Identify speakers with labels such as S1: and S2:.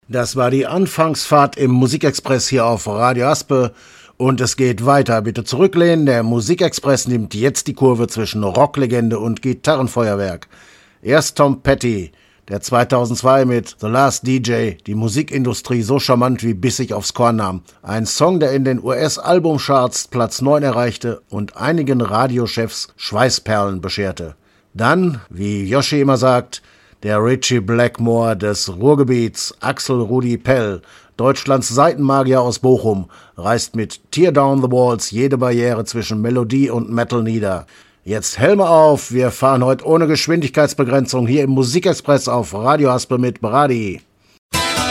S1: Das war die Anfangsfahrt im Musikexpress hier auf Radio Aspe und es geht weiter. Bitte zurücklehnen, der Musikexpress nimmt jetzt die Kurve zwischen Rocklegende und Gitarrenfeuerwerk. Erst Tom Petty, der 2002 mit The Last DJ die Musikindustrie so charmant wie bissig aufs Korn nahm. Ein Song, der in den US-Albumcharts Platz 9 erreichte und einigen Radiochefs Schweißperlen bescherte. Dann, wie Yoshi immer sagt, der Ritchie Blackmore des Ruhrgebiets, Axel Rudi Pell, Deutschlands Seitenmagier aus Bochum, reißt mit Tear Down the Walls jede Barriere zwischen Melodie und Metal nieder. Jetzt Helme auf, wir fahren heute ohne Geschwindigkeitsbegrenzung hier im Musikexpress auf Radio Aspe mit Brady.